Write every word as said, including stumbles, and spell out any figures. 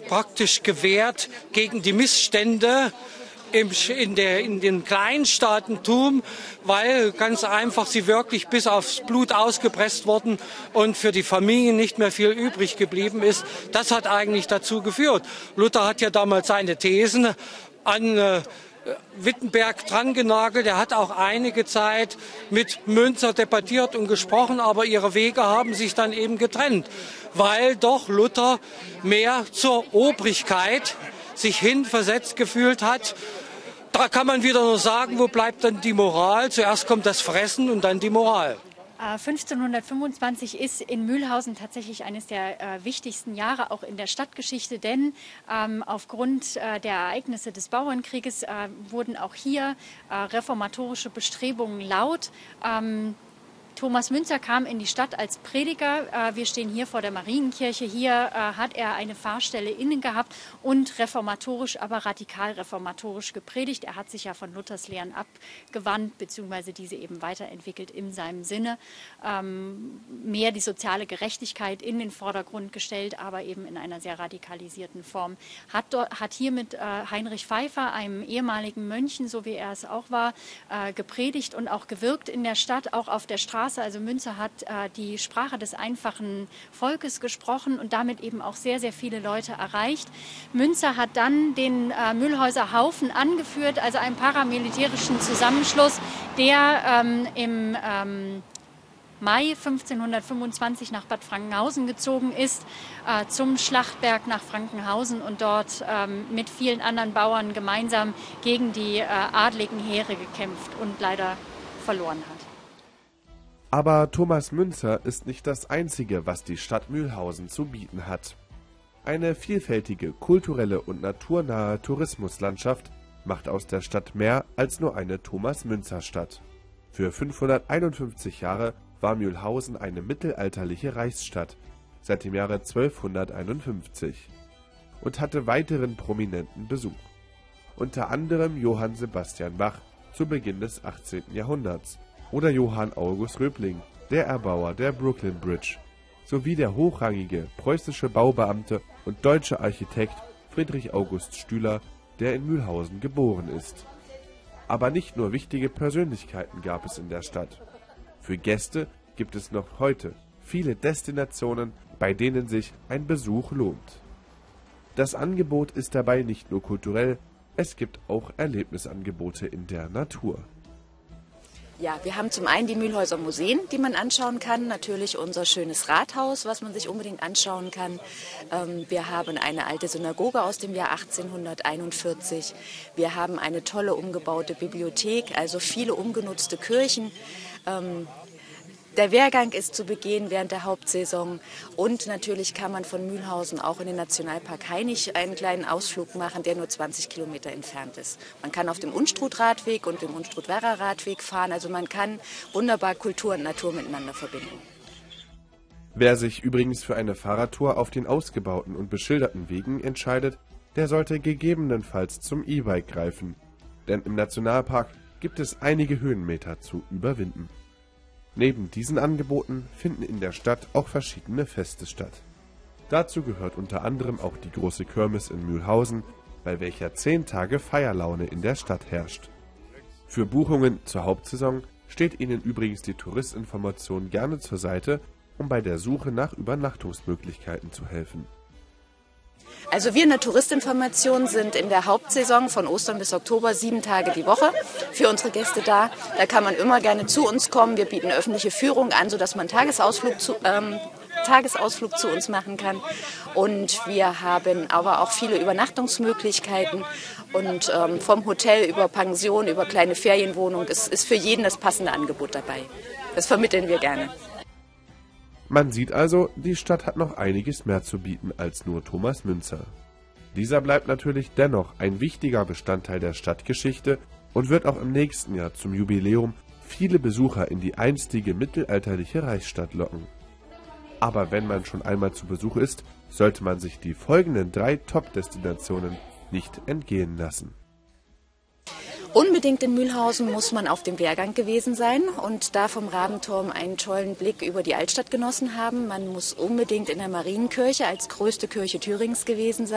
praktisch gewehrt gegen die Missstände Im, in, der, in dem Kleinstaatentum, weil ganz einfach sie wirklich bis aufs Blut ausgepresst wurden und für die Familien nicht mehr viel übrig geblieben ist. Das hat eigentlich dazu geführt. Luther hat ja damals seine Thesen an äh, Wittenberg drangenagelt. Er hat auch einige Zeit mit Münzer debattiert und gesprochen, aber ihre Wege haben sich dann eben getrennt, weil doch Luther mehr zur Obrigkeit sich hinversetzt gefühlt hat. Da kann man wieder nur sagen, wo bleibt dann die Moral? Zuerst kommt das Fressen und dann die Moral. fünfzehnhundertfünfundzwanzig ist in Mühlhausen tatsächlich eines der äh, wichtigsten Jahre auch in der Stadtgeschichte, denn ähm, aufgrund äh, der Ereignisse des Bauernkrieges äh, wurden auch hier äh, reformatorische Bestrebungen laut. Ähm, Thomas Müntzer kam in die Stadt als Prediger. Wir stehen hier vor der Marienkirche. Hier hat er eine Pfarrstelle inne gehabt und reformatorisch, aber radikal reformatorisch gepredigt. Er hat sich ja von Luthers Lehren abgewandt, beziehungsweise diese eben weiterentwickelt in seinem Sinne. Ähm, mehr die soziale Gerechtigkeit in den Vordergrund gestellt, aber eben in einer sehr radikalisierten Form. Hat, dort, hat hier mit äh, Heinrich Pfeiffer, einem ehemaligen Mönchen, so wie er es auch war, äh, gepredigt und auch gewirkt in der Stadt, auch auf der Straße. Also Müntzer hat äh, die Sprache des einfachen Volkes gesprochen und damit eben auch sehr, sehr viele Leute erreicht. Müntzer hat dann den äh, Mühlhäuser Haufen angeführt, also einen paramilitärischen Zusammenschluss, der ähm, im ähm, Mai fünfzehnhundertfünfundzwanzig nach Bad Frankenhausen gezogen ist, äh, zum Schlachtberg nach Frankenhausen und dort ähm, mit vielen anderen Bauern gemeinsam gegen die äh, adligen Heere gekämpft und leider verloren hat. Aber Thomas Müntzer ist nicht das Einzige, was die Stadt Mühlhausen zu bieten hat. Eine vielfältige, kulturelle und naturnahe Tourismuslandschaft macht aus der Stadt mehr als nur eine Thomas-Müntzer-Stadt. Für fünfhunderteinundfünfzig Jahre war Mühlhausen eine mittelalterliche Reichsstadt, seit dem Jahre zwölfhunderteinundfünfzig, und hatte weiteren prominenten Besuch. Unter anderem Johann Sebastian Bach zu Beginn des achtzehnten Jahrhunderts, oder Johann August Röbling, der Erbauer der Brooklyn Bridge, sowie der hochrangige preußische Baubeamte und deutsche Architekt Friedrich August Stüler, der in Mühlhausen geboren ist. Aber nicht nur wichtige Persönlichkeiten gab es in der Stadt. Für Gäste gibt es noch heute viele Destinationen, bei denen sich ein Besuch lohnt. Das Angebot ist dabei nicht nur kulturell, es gibt auch Erlebnisangebote in der Natur. Ja, wir haben zum einen die Mühlhäuser Museen, die man anschauen kann. Natürlich unser schönes Rathaus, was man sich unbedingt anschauen kann. Ähm, wir haben eine alte Synagoge aus dem Jahr achtzehnhunderteinundvierzig. Wir haben eine tolle umgebaute Bibliothek, also viele umgenutzte Kirchen. Ähm, Der Wehrgang ist zu begehen während der Hauptsaison und natürlich kann man von Mühlhausen auch in den Nationalpark Hainich einen kleinen Ausflug machen, der nur zwanzig Kilometer entfernt ist. Man kann auf dem Unstrut-Radweg und dem Unstrut-Werra-Radweg fahren, also man kann wunderbar Kultur und Natur miteinander verbinden. Wer sich übrigens für eine Fahrradtour auf den ausgebauten und beschilderten Wegen entscheidet, der sollte gegebenenfalls zum E-Bike greifen, denn im Nationalpark gibt es einige Höhenmeter zu überwinden. Neben diesen Angeboten finden in der Stadt auch verschiedene Feste statt. Dazu gehört unter anderem auch die große Kirmes in Mühlhausen, bei welcher zehn Tage Feierlaune in der Stadt herrscht. Für Buchungen zur Hauptsaison steht Ihnen übrigens die Touristinformation gerne zur Seite, um bei der Suche nach Übernachtungsmöglichkeiten zu helfen. Also wir in der Touristinformation sind in der Hauptsaison von Ostern bis Oktober sieben Tage die Woche für unsere Gäste da. Da kann man immer gerne zu uns kommen. Wir bieten öffentliche Führung an, sodass man einen Tagesausflug zu, ähm, Tagesausflug zu uns machen kann. Und wir haben aber auch viele Übernachtungsmöglichkeiten. Und ähm, vom Hotel über Pension, über kleine Ferienwohnung, es ist für jeden das passende Angebot dabei. Das vermitteln wir gerne. Man sieht also, die Stadt hat noch einiges mehr zu bieten als nur Thomas Müntzer. Dieser bleibt natürlich dennoch ein wichtiger Bestandteil der Stadtgeschichte und wird auch im nächsten Jahr zum Jubiläum viele Besucher in die einstige mittelalterliche Reichsstadt locken. Aber wenn man schon einmal zu Besuch ist, sollte man sich die folgenden drei Top-Destinationen nicht entgehen lassen. Unbedingt in Mühlhausen muss man auf dem Wehrgang gewesen sein und da vom Rabenturm einen tollen Blick über die Altstadt genossen haben. Man muss unbedingt in der Marienkirche als größte Kirche Thürings gewesen sein.